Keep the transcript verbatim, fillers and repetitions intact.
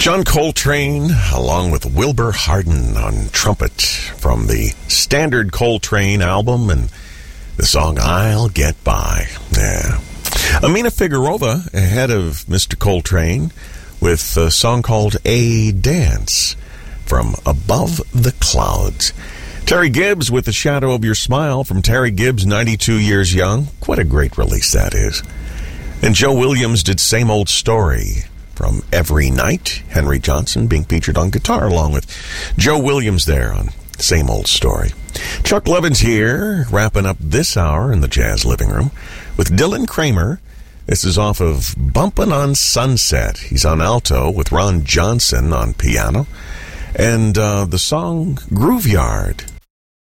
John Coltrane, along with Wilbur Harden on trumpet from the Standard Coltrane album, and the song I'll Get By. Yeah. Amina Figueroa ahead of Mister Coltrane with a song called A Dance from Above the Clouds. Terry Gibbs with The Shadow of Your Smile from Terry Gibbs, ninety-two Years Young. What a great release that is. And Joe Williams did Same Old Story from Every Night. Henry Johnson being featured on guitar along with Joe Williams there on Same Old Story. Chuck Levin's here, wrapping up this hour in the Jazz Living Room with Dylan Kramer. This is off of Bumpin' on Sunset. He's on alto with Ron Johnson on piano. And uh, the song Groove Yard.